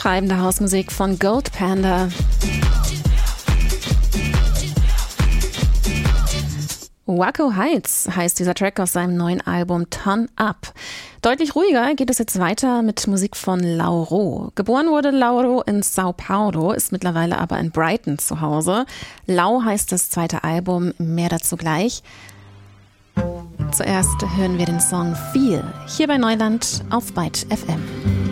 treibende Hausmusik von Gold Panda. Waco Heights heißt dieser Track aus seinem neuen Album Turn Up. Deutlich ruhiger geht es jetzt weiter mit Musik von Lauro. Geboren wurde Lauro in Sao Paulo, ist mittlerweile aber in Brighton zu Hause. Lau heißt das zweite Album, mehr dazu gleich. Zuerst hören wir den Song Feel, hier bei Neuland auf Byte FM.